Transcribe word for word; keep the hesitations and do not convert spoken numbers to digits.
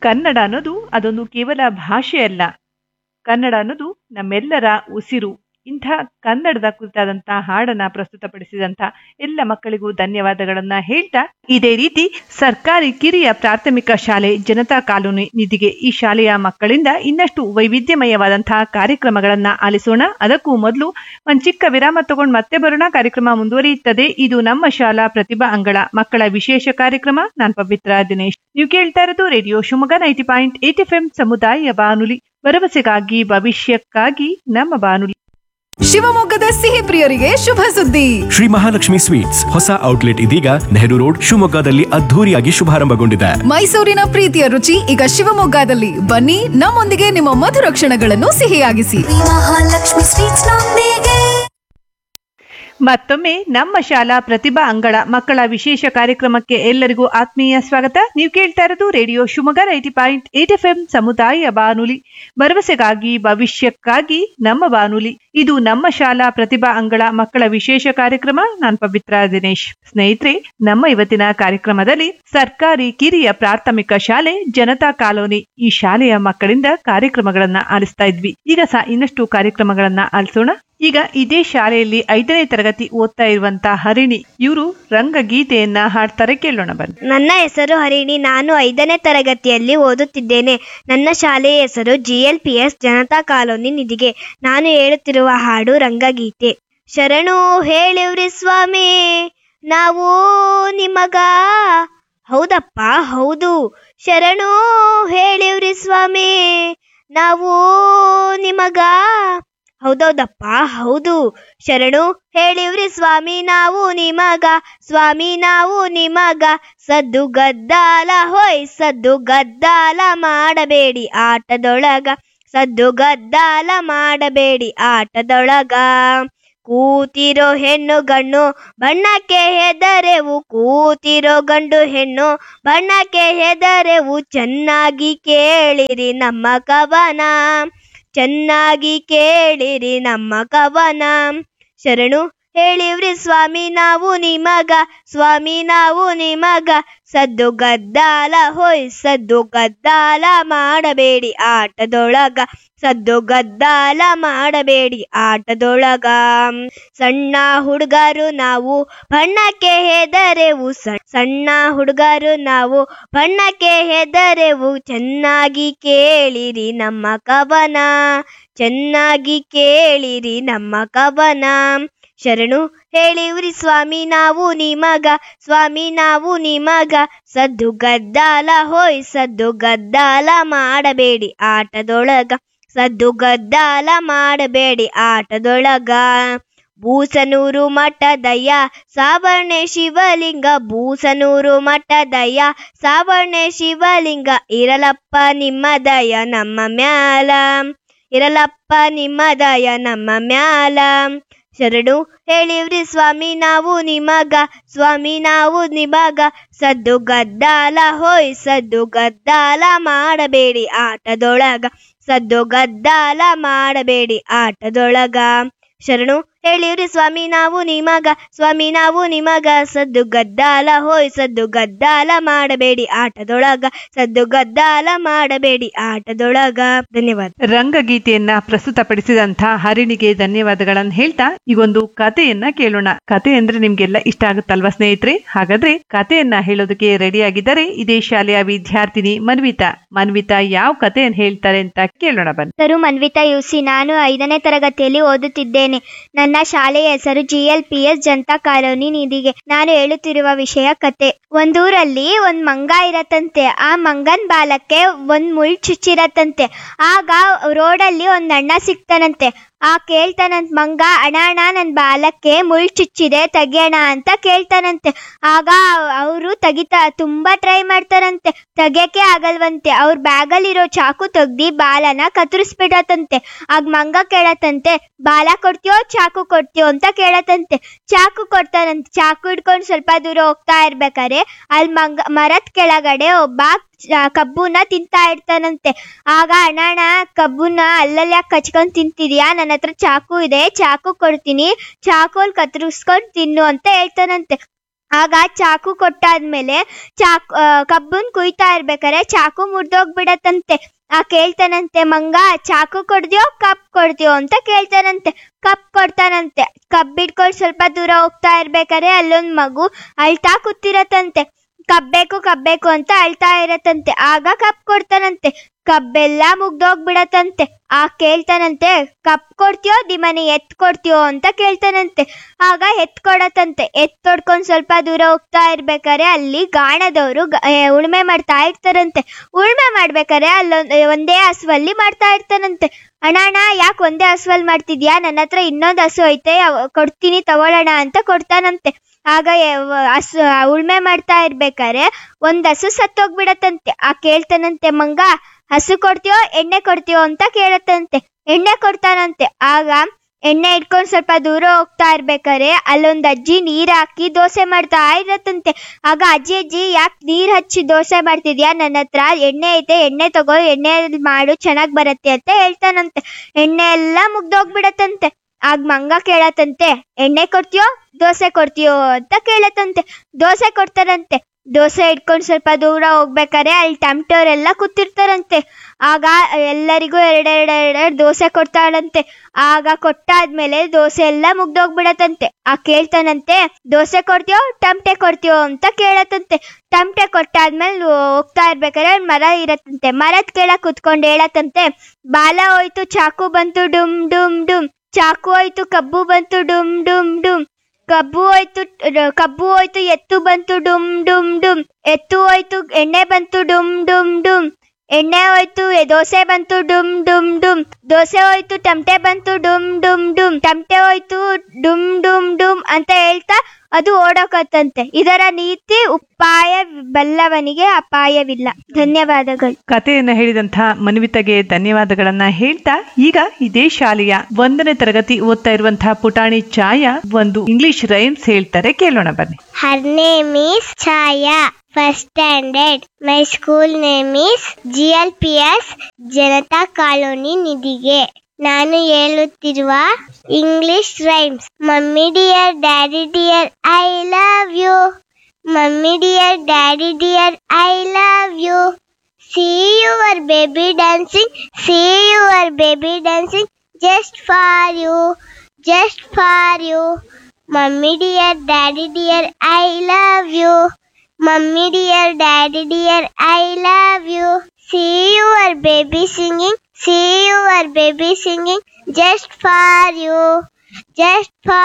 ಕನ್ನಡ ಅನ್ನೋದು ಅದೊಂದು ಕೇವಲ ಭಾಷೆ ಅಲ್ಲ, ಕನ್ನಡ ಅನ್ನೋದು ನಮ್ಮೆಲ್ಲರ ಉಸಿರು. ಇಂಥ ಕನ್ನಡದ ಕುರಿತಾದಂತಹ ಹಾಡನ್ನ ಪ್ರಸ್ತುತಪಡಿಸಿದಂಥ ಎಲ್ಲ ಮಕ್ಕಳಿಗೂ ಧನ್ಯವಾದಗಳನ್ನ ಹೇಳ್ತಾ, ಇದೇ ರೀತಿ ಸರ್ಕಾರಿ ಕಿರಿಯ ಪ್ರಾಥಮಿಕ ಶಾಲೆ ಜನತಾ ಕಾಲೋನಿ ನಿಧಿಗೆ ಈ ಶಾಲೆಯ ಮಕ್ಕಳಿಂದ ಇನ್ನಷ್ಟು ವೈವಿಧ್ಯಮಯವಾದಂತಹ ಕಾರ್ಯಕ್ರಮಗಳನ್ನ ಆಲಿಸೋಣ. ಅದಕ್ಕೂ ಮೊದಲು ಒಂದ್ ಚಿಕ್ಕ ವಿರಾಮ ತಗೊಂಡು ಮತ್ತೆ ಬರೋಣ. ಕಾರ್ಯಕ್ರಮ ಮುಂದುವರಿಯುತ್ತದೆ. ಇದು ನಮ್ಮ ಶಾಲಾ ಪ್ರತಿಭಾ ಅಂಗಳ ಮಕ್ಕಳ ವಿಶೇಷ ಕಾರ್ಯಕ್ರಮ. ನಾನ್ ಪವಿತ್ರ ದಿನೇಶ್. ನೀವು ಕೇಳ್ತಾ ಇರೋದು radio Shivamogga ninety point eight F M ಸಮುದಾಯ ಬಾನುಲಿ, ಭರವಸೆಗಾಗಿ ಭವಿಷ್ಯಕ್ಕಾಗಿ ನಮ್ಮ ಬಾನುಲಿ. ಶಿವಮೊಗ್ಗದ ಸಿಹಿ ಪ್ರಿಯರಿಗೆ ಶುಭ ಸುದ್ದಿ. ಶ್ರೀ ಮಹಾಲಕ್ಷ್ಮಿ ಸ್ವೀಟ್ಸ್ ಹೊಸ ಔಟ್ಲೆಟ್ ಇದೀಗ ನೆಹರು ರೋಡ್ ಶಿವಮೊಗ್ಗದಲ್ಲಿ ಅದ್ಧೂರಿಯಾಗಿ ಶುಭಾರಂಭಗೊಂಡಿದೆ. ಮೈಸೂರಿನ ಪ್ರೀತಿಯ ರುಚಿ ಈಗ ಶಿವಮೊಗ್ಗದಲ್ಲಿ. ಬನ್ನಿ, ನಮ್ಮೊಂದಿಗೆ ನಿಮ್ಮ ಮಧುರ ಕ್ಷಣಗಳನ್ನು ಸಿಹಿಯಾಗಿಸಿ. ಮಹಾಲಕ್ಷ್ಮಿ ಸ್ವೀಟ್ಸ್ ನೊಂದಿಗೆ ಮತ್ತೊಮ್ಮೆ ನಮ್ಮ ಶಾಲಾ ಪ್ರತಿಭಾ ಅಂಗಳ ಮಕ್ಕಳ ವಿಶೇಷ ಕಾರ್ಯಕ್ರಮಕ್ಕೆ ಎಲ್ಲರಿಗೂ ಆತ್ಮೀಯ ಸ್ವಾಗತ. ನೀವು ಕೇಳ್ತಾ ಇರೋದು radio Shivamogga ninety point eight F M ಸಮುದಾಯ ಬಾನುಲಿ, ಭರವಸೆಗಾಗಿ ಭವಿಷ್ಯಕ್ಕಾಗಿ ನಮ್ಮ ಬಾನುಲಿ. ಇದು ನಮ್ಮ ಶಾಲಾ ಪ್ರತಿಭಾ ಅಂಗಳ ಮಕ್ಕಳ ವಿಶೇಷ ಕಾರ್ಯಕ್ರಮ. ನಾನ್ ಪವಿತ್ರ ದಿನೇಶ್. ಸ್ನೇಹಿತರೆ, ನಮ್ಮ ಇವತ್ತಿನ ಕಾರ್ಯಕ್ರಮದಲ್ಲಿ ಸರ್ಕಾರಿ ಕಿರಿಯ ಪ್ರಾಥಮಿಕ ಶಾಲೆ ಜನತಾ ಕಾಲೋನಿ ಈ ಶಾಲೆಯ ಮಕ್ಕಳಿಂದ ಕಾರ್ಯಕ್ರಮಗಳನ್ನ ಆಲಿಸ್ತಾ ಇದ್ವಿ. ಈಗ ಸಹ ಇನ್ನಷ್ಟು ಕಾರ್ಯಕ್ರಮಗಳನ್ನ ಆಲಿಸೋಣ. ಈಗ ಇದೇ ಶಾಲೆಯಲ್ಲಿ ಐದನೇ ತರಗತಿ ಓದ್ತಾ ಇರುವಂತ ಹರಿಣಿ, ಇವರು ರಂಗಗೀತೆಯನ್ನ ಹಾಡ್ತಾರೆ, ಕೇಳೋಣ ಬನ್ನಿ. ನನ್ನ ಹೆಸರು ಹರಿಣಿ, ನಾನು ಐದನೇ ತರಗತಿಯಲ್ಲಿ ಓದುತ್ತಿದ್ದೇನೆ. ನನ್ನ ಶಾಲೆಯ ಹೆಸರು G L P S Janata colony ನಿಧಿಗೆ. ನಾನು ಹೇಳುತ್ತಿರುವ ಹಾಡು ರಂಗಗೀತೆ. ಶರಣು ಹೇಳಿವ್ರಿ ಸ್ವಾಮಿ ನಾವು ನಿಮಗ, ಹೌದಪ್ಪ ಹೌದು, ಶರಣು ಹೇಳಿವ್ರಿ ಸ್ವಾಮಿ ನಾವು ನಿಮಗ, ಹೌದೌದಪ್ಪ ಹೌದು, ಶರಣು ಹೇಳಿವ್ರಿ ಸ್ವಾಮಿ ನಾವು ನಿಮಗ, ಸ್ವಾಮಿ ನಾವು ನಿಮಗ, ಸದ್ದು ಗದ್ದಾಲ ಹೋಯ್ ಸದ್ದು ಗದ್ದಾಲ ಮಾಡಬೇಡಿ ಆಟದೊಳಗ, ಸದ್ದು ಗದ್ದಾಲ ಮಾಡಬೇಡಿ ಆಟದೊಳಗ, ಕೂತಿರೋ ಹೆಣ್ಣು ಗಣ್ಣು ಬಣ್ಣಕ್ಕೆ ಹೆದರೆವು, ಕೂತಿರೋ ಗಂಡು ಹೆಣ್ಣು ಬಣ್ಣಕ್ಕೆ ಹೆದರೆವು, ಚೆನ್ನಾಗಿ ಕೇಳಿರಿ ನಮ್ಮ ಕವನ, ಚೆನ್ನಾಗಿ ಕೇಳಿರಿ ನಮ್ಮ ಕವನ, ಶರಣು ಹೇಳಿವ್ರಿ ಸ್ವಾಮಿ ನಾವು ನಿಮಗ, ಸ್ವಾಮಿ ನಾವು ನಿಮಗ, ಸದ್ದು ಗದ್ದಾಲ ಹೋಯ್ ಸದ್ದು ಗದ್ದಾಲ ಮಾಡಬೇಡಿ ಆಟದೊಳಗ, ಸದ್ದು ಗದ್ದಾಲ ಮಾಡಬೇಡಿ ಆಟದೊಳಗ, ಸಣ್ಣ ಹುಡುಗರು ನಾವು ಬಣ್ಣಕ್ಕೆ ಹೆದರೆವು, ಸಣ್ಣ ಹುಡುಗರು ನಾವು ಬಣ್ಣಕ್ಕೆ ಹೆದರೆವು, ಚೆನ್ನಾಗಿ ಕೇಳಿರಿ ನಮ್ಮ ಕವನ, ಚೆನ್ನಾಗಿ ಕೇಳಿರಿ ನಮ್ಮ ಕವನ, ಶರಣು ಹೇಳಿವ್ರಿ ಸ್ವಾಮಿ ನಾವು ನಿಮಗ, ಸ್ವಾಮಿ ನಾವು ನಿಮಗ, ಸದ್ದು ಗದ್ದಾಲ ಹೋಯ್ ಸದ್ದು ಗದ್ದಾಲ ಮಾಡಬೇಡಿ ಆಟದೊಳಗ, ಸದ್ದು ಗದ್ದಾಲ ಮಾಡಬೇಡಿ ಆಟದೊಳಗ, ಬೂಸನೂರು ಮಠದಯ್ಯ ಸಾವರ್ಣೆ ಶಿವಲಿಂಗ, ಬೂಸನೂರು ಮಠದಯ್ಯ ಸಾವರ್ಣೆ ಶಿವಲಿಂಗ, ಇರಲಪ್ಪ ನಿಮ್ಮ ದಯ ನಮ್ಮ ಮ್ಯಾಲ, ಇರಲಪ್ಪ ನಿಮ್ಮ ದಯ ನಮ್ಮ ಮ್ಯಾಲ, ಶರಣು ಹೇಳಿವ್ರಿ ಸ್ವಾಮಿ ನಾವು ನಿಮಗ, ಸ್ವಾಮಿ ನಾವು ನಿಮಗ, ಸದ್ದು ಗದ್ದಾಲ ಹೋಯ್ ಸದ್ದು ಗದ್ದಾಲ ಮಾಡಬೇಡಿ ಆಟದೊಳಗ, ಸದ್ದು ಗದ್ದಾಲ ಮಾಡಬೇಡಿ ಆಟದೊಳಗ, ಶರಣು ಹೇಳಿವ್ರಿ ಸ್ವಾಮಿ ನಾವು ನಿಮಗ, ಸ್ವಾಮಿ ನಾವು ನಿಮಗ, ಸದ್ದು ಗದ್ದಾಲ ಹೋಯ್ ಸದ್ದು ಗದ್ದಾಲ ಮಾಡಬೇಡಿ ಆಟದೊಳಗ, ಸದ್ದು ಗದ್ದಾಲ ಮಾಡಬೇಡಿ ಆಟದೊಳಗ. ಧನ್ಯವಾದ. ರಂಗಗೀತೆಯನ್ನ ಪ್ರಸ್ತುತಪಡಿಸಿದಂತ ಹರಿಣಿಗೆ ಧನ್ಯವಾದಗಳನ್ನ ಹೇಳ್ತಾ ಈಗೊಂದು ಕಥೆಯನ್ನ ಕೇಳೋಣ. ಕತೆ ಅಂದ್ರೆ ನಿಮ್ಗೆಲ್ಲ ಇಷ್ಟ ಆಗುತ್ತಲ್ವಾ ಸ್ನೇಹಿತರೆ? ಹಾಗಾದ್ರೆ ಕಥೆಯನ್ನ ಹೇಳೋದಕ್ಕೆ ರೆಡಿ ಆಗಿದ್ದಾರೆ ಇದೇ ಶಾಲೆಯ ವಿದ್ಯಾರ್ಥಿನಿ ಮನ್ವಿತಾ. ಮನ್ವಿತಾ ಯಾವ ಕಥೆಯನ್ನು ಹೇಳ್ತಾರೆ ಅಂತ ಕೇಳೋಣ ಬನ್ನಿ. ಹೆಸರು ಮನ್ವಿತಾ ಯುಸಿ, ನಾನು ಐದನೇ ತರಗತಿಯಲ್ಲಿ ಓದುತ್ತಿದ್ದೇನೆ. ನನ್ನ ಶಾಲೆಯ ಹೆಸರು G L P S Janata colony ನಿಧಿಗೆ. ನಾನು ಹೇಳುತ್ತಿರುವ ವಿಷಯ ಕತೆ. ಒಂದೂರಲ್ಲಿ ಒಂದ್ ಮಂಗ ಇರತ್ತಂತೆ. ಆ ಮಂಗನ್ ಬಾಲಕ್ಕೆ ಒಂದ್ ಮುಳ್ ಚುಚ್ಚಿರತ್ತಂತೆ. ಆಗ ರೋಡಲ್ಲಿ ಒಂದ್ ಅಣ್ಣ ಸಿಗ್ತಾನಂತೆ. ಆ ಕೇಳ್ತಾನಂತ ಮಂಗ, ಅಣ್ಣ ಅಣ್ಣ ನನ್ ಬಾಲಕ್ಕೆ ಮುಳ್ ಚುಚ್ಚಿದೆ ತೆಗಿಯೋಣ ಅಂತ ಕೇಳ್ತಾನಂತೆ. ಆಗ ಅವರು ತೆಗಿತಾ ತುಂಬಾ ಟ್ರೈ ಮಾಡ್ತಾರಂತೆ, ತೆಗಿಯಕ್ಕೆ ಆಗಲ್ವಂತೆ. ಅವ್ರ ಬ್ಯಾಗಲ್ಲಿರೋ ಚಾಕು ತೆಗ್ದಿ ಬಾಲನ ಕತ್ತರಿಸ್ಬಿಡತ್ತಂತೆ. ಆಗ ಮಂಗ ಕೇಳತ್ತಂತೆ, ಬಾಲ ಕೊಡ್ತೀಯೋ ಚಾಕು ಕೊಡ್ತೀಯೋ ಅಂತ ಕೇಳತ್ತಂತೆ. ಚಾಕು ಕೊಡ್ತಾನಂತೆ. ಚಾಕು ಹಿಡ್ಕೊಂಡು ಸ್ವಲ್ಪ ದೂರ ಹೋಗ್ತಾ ಇರ್ಬೇಕಾರೆ ಅಲ್ಲಿ ಮಂಗ ಮರದ ಕೆಳಗಡೆ ಒಬ್ಬ ಕಬ್ಬುನ ತಿಂತಾ ಇರ್ತಾನಂತೆ. ಆಗ ಅಣ್ಣ ಅಣ್ಣ ಕಬ್ಬುನ ಅಲ್ಲಲ್ಲಿ ಯಾಕೆ ಕಚ್ಕೊಂಡ್ ತಿಂತಿದ್ಯಾ, ನನ್ನ ಹತ್ರ ಚಾಕು ಇದೆ, ಚಾಕು ಕೊಡ್ತೀನಿ, ಚಾಕು ಅಲ್ಲಿ ಕತ್ತರಿಸ್ಕೊಂಡ್ ತಿನ್ನು ಅಂತ ಹೇಳ್ತಾನಂತೆ. ಆಗ ಚಾಕು ಕೊಟ್ಟಾದ್ಮೇಲೆ ಚಾಕು ಕಬ್ಬನ್ ಕುಯ್ತಾ ಇರ್ಬೇಕಾರೆ ಚಾಕು ಮುರ್ದೋಗ್ಬಿಡತ್ತಂತೆ. ಆ ಕೇಳ್ತಾನಂತೆ ಮಂಗ, ಚಾಕು ಕೊಡ್ದ್ಯೋ ಕಪ್ ಕೊಡ್ದ್ಯೋ ಅಂತ ಕೇಳ್ತಾನಂತೆ. ಕಪ್ ಕೊಡ್ತಾನಂತೆ. ಕಬ್ ಇಟ್ಕೊಂಡು ಸ್ವಲ್ಪ ದೂರ ಹೋಗ್ತಾ ಇರ್ಬೇಕಾರೆ ಅಲ್ಲೊಂದ್ ಮಗು ಅಳ್ತಾ ಕೂತಿರತ್ತಂತೆ. ಕಬ್ಬೇಕು ಕಬ್ಬೇಕು ಅಂತ ಅಳ್ತಾ ಇರತ್ತಂತೆ. ಆಗ ಕಪ್ ಕೊಡ್ತಾನಂತೆ. ಕಬ್ಬೆಲ್ಲ ಮುಗ್ದೋಗ್ಬಿಡತ್ತಂತೆ. ಆ ಕೇಳ್ತಾನಂತೆ, ಕಪ್ ಕೊಡ್ತೀಯೋ ದಿಮನೆ ಎತ್ ಕೊಡ್ತೀಯೋ ಅಂತ ಕೇಳ್ತಾನಂತೆ. ಆಗ ಎತ್ ಕೊಡತ್ತಂತೆ. ಎತ್ ತೊಡ್ಕೊಂಡ್ ಸ್ವಲ್ಪ ದೂರ ಹೋಗ್ತಾ ಇರ್ಬೇಕಾರೆ ಅಲ್ಲಿ ಗಾಣದವರು ಉಳ್ಮೆ ಮಾಡ್ತಾ ಇರ್ತಾರಂತೆ. ಉಳ್ಮೆ ಮಾಡ್ಬೇಕಾರೆ ಅಲ್ಲೊಂದ್ ಒಂದೇ ಹಸುವಲ್ಲಿ ಮಾಡ್ತಾ ಇರ್ತಾನಂತೆ. ಅಣ್ಣ ಅಣ್ಣ ಯಾಕೆ ಒಂದೇ ಹಸುವಲ್ಲಿ ಮಾಡ್ತಿದ್ಯಾ, ನನ್ನ ಹತ್ರ ಇನ್ನೊಂದು ಹಸು ಐತೆ ಕೊಡ್ತೀನಿ ತಗೊಳ್ಳೋಣ ಅಂತ ಕೊಡ್ತಾನಂತೆ. ಆಗ ಹಸು ಉಳ್ಮೆ ಮಾಡ್ತಾ ಇರ್ಬೇಕಾರೆ ಒಂದ್ ಹಸು ಸತ್ತೋಗ್ಬಿಡತ್ತಂತೆ. ಆ ಕೇಳ್ತಾನಂತೆ ಮಂಗ, ಹಸು ಕೊಡ್ತೀಯೋ ಎಣ್ಣೆ ಕೊಡ್ತೀಯೋ ಅಂತ ಕೇಳತ್ತಂತೆ. ಎಣ್ಣೆ ಕೊಡ್ತಾನಂತೆ. ಆಗ ಎಣ್ಣೆ ಇಟ್ಕೊಂಡು ಸ್ವಲ್ಪ ದೂರ ಹೋಗ್ತಾ ಇರ್ಬೇಕಾರೆ ಅಲ್ಲೊಂದ್ ಅಜ್ಜಿ ನೀರ್ ಹಾಕಿ ದೋಸೆ ಮಾಡ್ತಾ ಇರತ್ತಂತೆ. ಆಗ ಅಜ್ಜಿ ಅಜ್ಜಿ ಯಾಕೆ ನೀರ್ ಹಚ್ಚಿ ದೋಸೆ ಮಾಡ್ತಿದ್ಯಾ, ನನ್ನ ಹತ್ರ ಎಣ್ಣೆ ಐತೆ ಎಣ್ಣೆ ತಗೋ, ಎಣ್ಣೆ ಮಾಡು ಚೆನ್ನಾಗ್ ಬರತ್ತೆ ಅಂತ ಹೇಳ್ತಾನಂತೆ. ಎಣ್ಣೆ ಎಲ್ಲ ಮುಗ್ದೋಗ್ಬಿಡತ್ತಂತೆ. ಆಗ ಮಂಗ ಕೇಳತ್ತಂತೆ, ಎಣ್ಣೆ ಕೊಡ್ತೀಯೋ ದೋಸೆ ಕೊಡ್ತೀಯೋ ಅಂತ ಕೇಳತ್ತಂತೆ. ದೋಸೆ ಕೊಡ್ತಾರಂತೆ. ದೋಸೆ ಇಟ್ಕೊಂಡು ಸ್ವಲ್ಪ ದೂರ ಹೋಗ್ಬೇಕಾರೆ ಅಲ್ಲಿ ಟಮಟೋರೆಲ್ಲ ಕೂತಿರ್ತಾರಂತೆ. ಆಗ ಎಲ್ಲರಿಗೂ ಎರಡೆರಡು ಎರಡೆರಡು ದೋಸೆ ಕೊಡ್ತಾಳಂತೆ. ಆಗ ಕೊಟ್ಟಾದ್ಮೇಲೆ ದೋಸೆ ಎಲ್ಲ ಮುಗ್ದೋಗ್ಬಿಡತ್ತಂತೆ. ಆ ಕೇಳ್ತಾನಂತೆ, ದೋಸೆ ಕೊಡ್ತೀಯೋ ಟಮಟೆ ಕೊಡ್ತೀಯೋ ಅಂತ ಕೇಳತ್ತಂತೆ. ಟಮಟೆ ಕೊಟ್ಟಾದ್ಮೇಲೆ ಹೋಗ್ತಾ ಇರ್ಬೇಕಾರೆ ಮರ ಇರತ್ತಂತೆ. ಮರದ ಕೆಳಗೆ ಕುತ್ಕೊಂಡು ಹೇಳತ್ತಂತೆ, ಬಾಲ ಹೋಯ್ತು ಚಾಕು ಬಂತು ಡುಮ್ ಡುಮ್ ಡುಮ್, ಚಾಕು ಹೋಯ್ತು ಕಬ್ಬು ಬಂತು ಡುಮ್ ಡುಮ್ ಡುಮ್, ಕಬ್ಬು ಹೋಯ್ತು ಕಬ್ಬು ಹೋಯ್ತು ಎತ್ತು ಬಂತು ಡುಮ್ ಡುಮ್ ಡುಮ್, ಎತ್ತು ಹೋಯ್ತು ಎಣ್ಣೆ ಬಂತು ಡುಮ್ ಡುಮ್ ಡುಮ್, ಎಣ್ಣೆ ಹೋಯ್ತು ದೋಸೆ ಬಂತು ಡುಮ್ ಡುಮ್ ಡುಮ್, ದೋಸೆ ಹೋಯ್ತು ಟಮಟೆ ಬಂತು ಡುಮ್ ಡುಮ್ ಡುಮ್, ಟಮಟೆ ಹೋಯ್ತು ಡುಮ್ ಡುಮ್ ಡುಮ್ ಅಂತ ಹೇಳ್ತಾ ಅದು ಓಡೋಕತ್ತಂತೆ. ಇದರ ನೀತಿ ಉಪಾಯ ಬಲ್ಲವನಿಗೆ ಅಪಾಯವಿಲ್ಲ. ಧನ್ಯವಾದಗಳು. ಕಥೆಯನ್ನ ಹೇಳಿದಂತಹ ಮನ್ವಿತಗೆ ಧನ್ಯವಾದಗಳನ್ನ ಹೇಳ್ತಾ, ಈಗ ಇದೇ ಶಾಲೆಯ ಒಂದನೇ ತರಗತಿ ಓದ್ತಾ ಇರುವಂತಹ ಪುಟಾಣಿ ಛಾಯಾ ಒಂದು ಇಂಗ್ಲಿಷ್ ರೈಮ್ಸ್ ಹೇಳ್ತಾರೆ, ಕೇಳೋಣ ಬನ್ನಿ. Her name is Chaya, first standard. My school name is G L P S Janata colony ನಿಧಿಗೆ. ನಾನು ಹೇಳುತ್ತಿರುವ English rhymes. Mummy dear daddy dear I love you, mummy dear daddy dear I love you, see your baby dancing, see your baby dancing, just for you, just for you. Mummy dear daddy dear I love you, mummy dear daddy dear I love you, see your baby singing, see your baby singing, just for you, just for